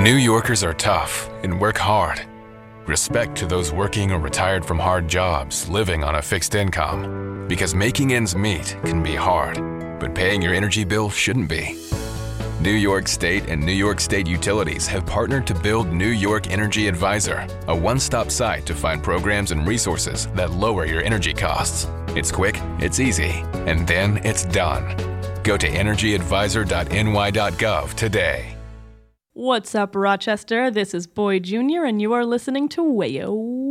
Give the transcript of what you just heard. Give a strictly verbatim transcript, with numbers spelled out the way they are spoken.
New Yorkers are tough and work hard. Respect to those working or retired from hard jobs, living on a fixed income. Because making ends meet can be hard, but paying your energy bill shouldn't be. New York State and New York State Utilities have partnered to build New York Energy Advisor, a one-stop site to find programs and resources that lower your energy costs. It's quick, it's easy, and then it's done. Go to energy advisor dot n y dot gov today. What's up, Rochester? This is Boy Junior, and you are listening to Wayo